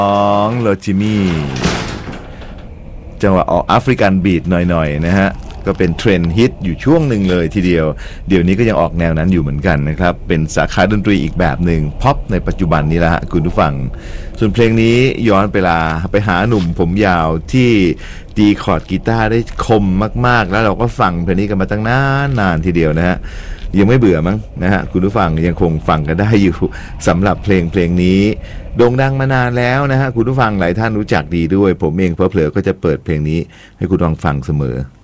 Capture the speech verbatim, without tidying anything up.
ของโรจิมี่จังหวะออกแอฟริกันบีทหน่อยๆนะฮะก็เป็นเทรนด์ฮิตอยู่ช่วงหนึ่งเลยทีเดียวเดี๋ยวนี้ก็ยังออกแนวนั้นอยู่เหมือนกันนะครับเป็นสาขาดนตรีอีกแบบหนึ่งพ็อปในปัจจุบันนี้แหละฮะคุณผู้ฟังส่วนเพลงนี้ย้อนไปลาไปหาหนุ่มผมยาวที่ตีคอร์ดกีตาร์ได้คมมากๆแล้วเราก็ฟังเพลงนี้กันมาตั้งนานนานทีเดียวนะฮะยังไม่เบื่อมั้งนะฮะคุณผู้ฟังยังคงฟังกันได้อยู่สำหรับเพลงเพลงนี้โด่งดังมานานแล้วนะฮะคุณผู้ฟังหลายท่านรู้จักดีด้วยผมเองเผลอๆก็จะเปิดเพลงนี้ให้คุณลองฟังเสมอ